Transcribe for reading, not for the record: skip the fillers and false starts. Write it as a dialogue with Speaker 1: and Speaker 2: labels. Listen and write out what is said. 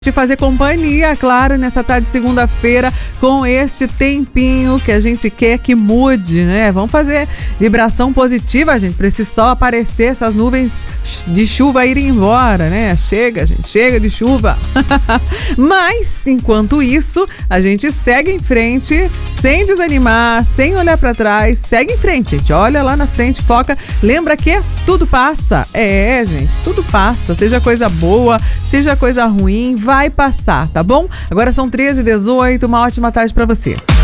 Speaker 1: De fazer companhia, claro, nessa tarde de segunda-feira, com este tempinho que a gente quer que mude, né? Vamos fazer vibração positiva, gente, para esse sol aparecer, essas nuvens de chuva irem embora, né? Chega, gente, chega de chuva. Mas, enquanto isso, a gente segue em frente, sem desanimar, sem olhar para trás, segue em frente, gente. Olha lá na frente, foca, lembra que tudo passa. Gente, tudo passa, seja coisa boa, seja coisa ruim, vai passar, tá bom? Agora são 13h18, uma ótima tarde pra você.